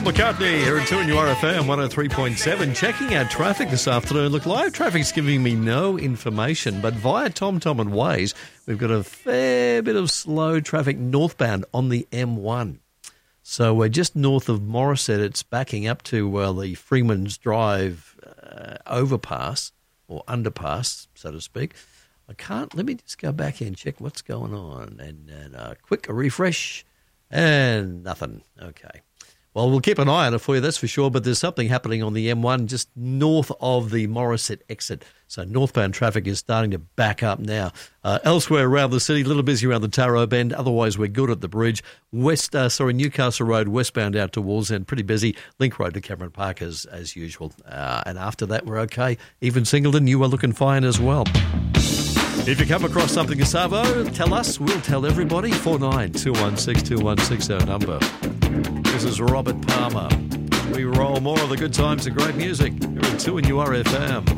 McCartney here at 2 and URFM 103.7. Checking out traffic this afternoon. Look, live traffic's giving me no information, but via TomTom and Waze, we've got a fair bit of slow traffic northbound on the M1. So we're just north of Morisset. It's backing up to the Freeman's Drive overpass or underpass, so to speak. Let me just go back and check what's going on. And a quick refresh and nothing. Okay. Well, we'll keep an eye on it for you, that's for sure, but there's something happening on the M1 just north of the Morisset exit. So northbound traffic is starting to back up now. Elsewhere around the city, a little busy around the Taro Bend. Otherwise, we're good at the bridge. Newcastle Road, westbound out to Wallsend, pretty busy. Link Road to Cameron Park as usual. And after that, we're okay. Even Singleton, you are looking fine as well. If you come across something, Gustavo, tell us. We'll tell everybody. 49216216, our number. This is Robert Palmer. We roll more of the good times and great music. You're in 2 and URFM.